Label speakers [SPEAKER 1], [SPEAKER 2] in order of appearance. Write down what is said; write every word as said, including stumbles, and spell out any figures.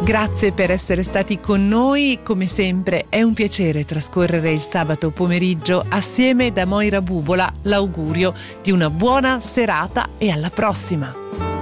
[SPEAKER 1] Grazie per essere stati con noi, come sempre è un piacere trascorrere il sabato pomeriggio assieme da Moira Bubola. L'augurio di una buona serata e alla prossima!